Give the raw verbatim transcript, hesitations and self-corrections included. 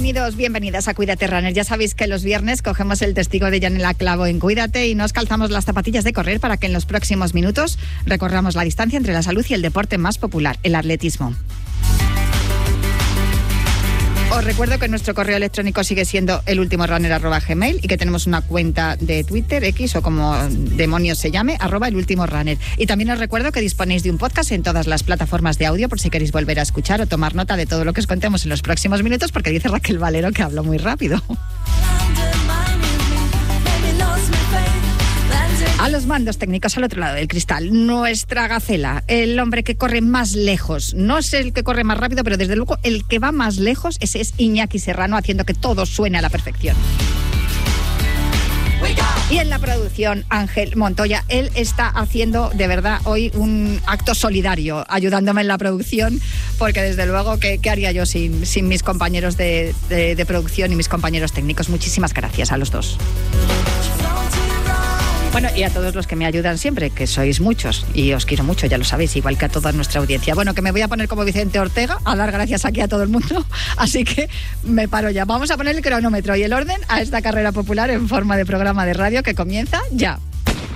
Bienvenidos, bienvenidas a Cuídate Runner. Ya sabéis que los viernes cogemos el testigo de Yanela Clavo en Cuídate y nos calzamos las zapatillas de correr para que en los próximos minutos recorramos la distancia entre la salud y el deporte más popular, el atletismo. Os recuerdo que nuestro correo electrónico sigue siendo elultimorunner arroba gmail y que tenemos una cuenta de Twitter, X o como demonios se llame, arroba elultimorunner. Y también os recuerdo que disponéis de un podcast en todas las plataformas de audio por si queréis volver a escuchar o tomar nota de todo lo que os contemos en los próximos minutos, porque dice Raquel Valero que hablo muy rápido. A los mandos técnicos al otro lado del cristal, nuestra gacela, el hombre que corre más lejos. No es el que corre más rápido, pero desde luego el que va más lejos, ese es Iñaki Serrano, haciendo que todo suene a la perfección. Y en la producción, Ángel Montoya, él está haciendo de verdad hoy un acto solidario, ayudándome en la producción, porque desde luego, ¿qué, qué haría yo sin, sin mis compañeros de, de, de producción y mis compañeros técnicos? Muchísimas gracias a los dos. Bueno, y a todos los que me ayudan siempre, que sois muchos, y os quiero mucho, ya lo sabéis, igual que a toda nuestra audiencia. Bueno, que me voy a poner como Vicente Ortega, a dar gracias aquí a todo el mundo, así que me paro ya. Vamos a poner el cronómetro y el orden a esta carrera popular en forma de programa de radio que comienza ya.